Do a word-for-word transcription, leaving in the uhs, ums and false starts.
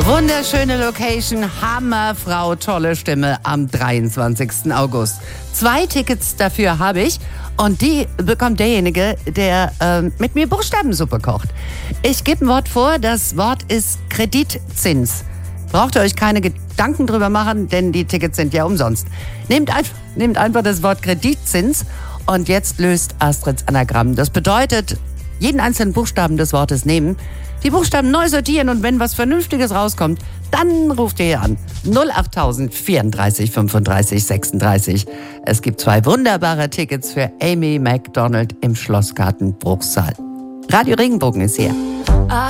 Wunderschöne Location, Hammerfrau, tolle Stimme am dreiundzwanzigsten August. Zwei Tickets dafür habe ich und die bekommt derjenige, der äh, mit mir Buchstabensuppe kocht. Ich gebe ein Wort vor, das Wort ist Kreditzins. Braucht ihr euch keine Gedanken drüber machen, denn die Tickets sind ja umsonst. Nehmt, ein, nehmt einfach das Wort Kreditzins und jetzt löst Astrids Anagramm. Das bedeutet, jeden einzelnen Buchstaben des Wortes nehmen, die Buchstaben neu sortieren und wenn was Vernünftiges rauskommt, dann ruft ihr hier an. null acht tausend vierunddreißig fünfunddreißig sechsunddreißig. Es gibt zwei wunderbare Tickets für Amy Macdonald im Schlossgarten Bruchsal. Radio Regenbogen ist hier.